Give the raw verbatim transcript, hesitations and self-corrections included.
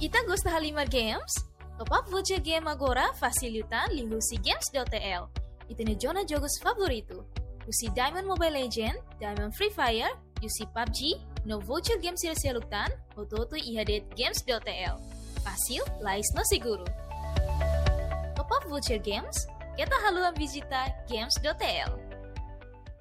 Ita gosta halimar games? Top up voucher game agora facilitan lihusi games.tl. Ita ne jona jogos favorito. Usi Diamond Mobile Legend, Diamond Free Fire, usi P U B G, no voucher games sila-silutan, ototo ihadet games.tl. Fácil, lais no seguro. Top up voucher games, kita haluan visita games.tl.